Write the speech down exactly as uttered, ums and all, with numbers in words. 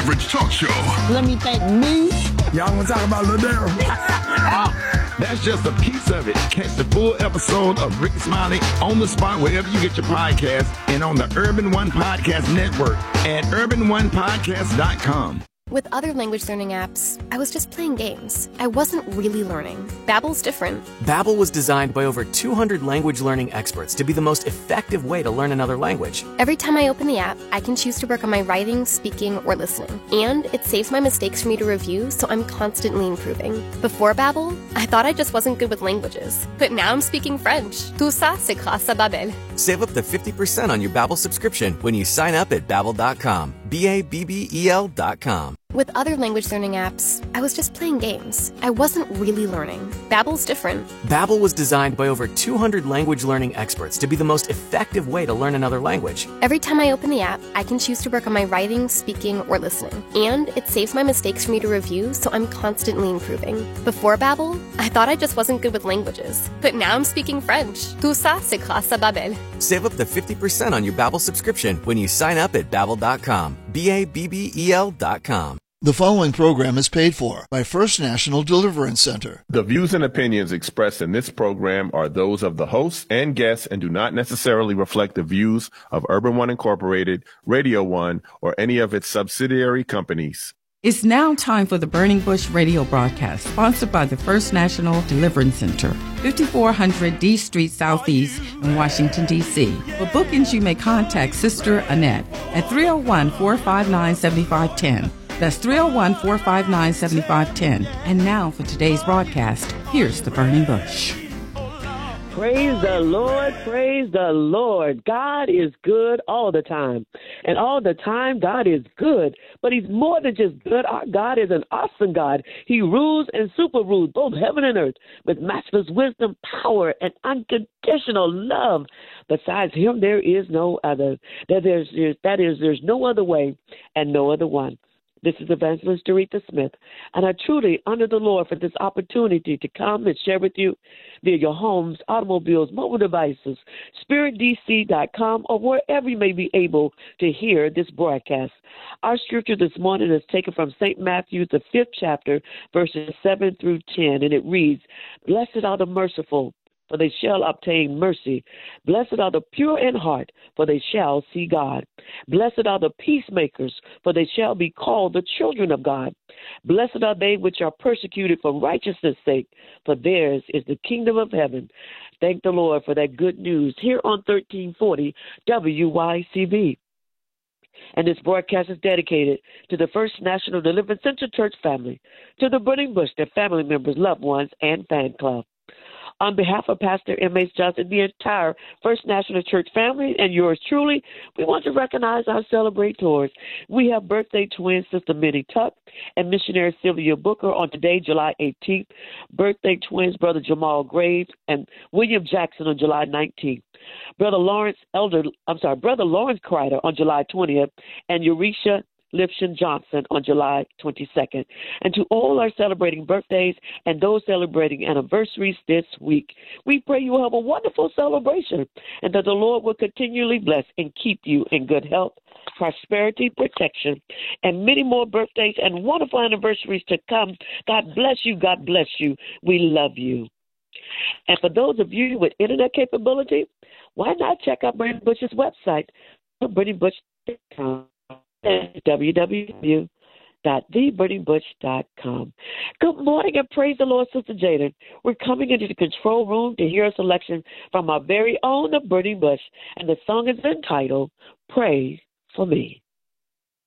average talk show. Let me thank me. Y'all want to talk about Ladero? That's just a piece of it. Catch the full episode of Rick Smiley on the spot wherever you get your podcasts and on the Urban One Podcast Network at urban one podcast dot com. With other language learning apps, I was just playing games. I wasn't really learning. Babbel's different. Babbel was designed by over two hundred language learning experts to be the most effective way to learn another language. Every time I open the app, I can choose to work on my writing, speaking, or listening. And it saves my mistakes for me to review, so I'm constantly improving. Before Babbel, I thought I just wasn't good with languages. But now I'm speaking French. Tout ça, c'est grâce à Babbel. Save up to fifty percent on your Babbel subscription when you sign up at babbel dot com. B A B B E L dot com. With other language learning apps, I was just playing games. I wasn't really learning. Babbel's different. Babbel was designed by over two hundred language learning experts to be the most effective way to learn another language. Every time I open the app, I can choose to work on my writing, speaking, or listening. And it saves my mistakes for me to review, so I'm constantly improving. Before Babbel, I thought I just wasn't good with languages. But now I'm speaking French. Tout ça, c'est grâce à Babbel. Save up to fifty percent on your Babbel subscription when you sign up at babbel dot com. B A B B E L dot com. The following program is paid for by First National Deliverance Center. The views and opinions expressed in this program are those of the hosts and guests and do not necessarily reflect the views of Urban One Incorporated, Radio One, or any of its subsidiary companies. It's now time for the Burning Bush radio broadcast, sponsored by the First National Deliverance Center, fifty-four hundred D Street Southeast in Washington, D C For bookings, you may contact Sister Annette at three oh one, four five nine, seven five one zero. That's three oh one, four five nine, seven five one zero. And now for today's broadcast, here's the Burning Bush. Praise the Lord, praise the Lord. God is good all the time. And all the time, God is good. But he's more than just good. Our God is an awesome God. He rules and super rules both heaven and earth with matchless wisdom, power, and unconditional love. Besides him, there is no other. That, there's, that is, there's no other way and no other one. This is Evangelist Doretha Smith, and I truly honor the Lord for this opportunity to come and share with you via your homes, automobiles, mobile devices, spirit d c dot com, or wherever you may be able to hear this broadcast. Our scripture this morning is taken from Saint Matthew, the fifth chapter, verses seven through ten, and it reads, "Blessed are the merciful, for they shall obtain mercy. Blessed are the pure in heart, for they shall see God. Blessed are the peacemakers, for they shall be called the children of God. Blessed are they which are persecuted for righteousness' sake, for theirs is the kingdom of heaven." Thank the Lord for that good news here on thirteen forty W Y C B. And this broadcast is dedicated to the First National Deliverance Center Church family, to the Burning Bush, their family members, loved ones, and fan club. On behalf of Pastor M H Johnson, the entire First National Church family, and yours truly, we want to recognize our celebrators. We have birthday twins, Sister Minnie Tuck and missionary Sylvia Booker on today, July eighteenth. Birthday twins, Brother Jamal Graves and William Jackson on July nineteenth. Brother Lawrence Elder, I'm sorry, Brother Lawrence Kreider on July twentieth, and Eurisha Lipson Johnson on July twenty-second. And to all our celebrating birthdays and those celebrating anniversaries this week, we pray you will have a wonderful celebration and that the Lord will continually bless and keep you in good health, prosperity, protection, and many more birthdays and wonderful anniversaries to come. God bless you. God bless you. We love you. And for those of you with internet capability, why not check out Burning Bush's website, burning bush dot com. w w w dot the burning bush dot com. Good morning and praise the Lord, Sister Jaden. We're coming into the control room to hear a selection from our very own The Burning Bush, and the song is entitled Pray for Me.